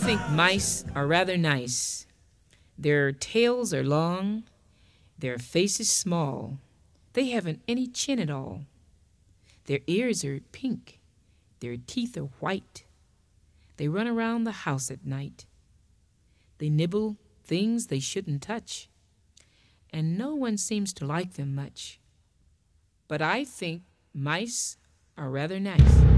think mice are rather nice. Their tails are long, their faces small. They haven't any chin at all. Their ears are pink, their teeth are white. They run around the house at night. They nibble things they shouldn't touch, and no one seems to like them much. But I think mice are rather nice.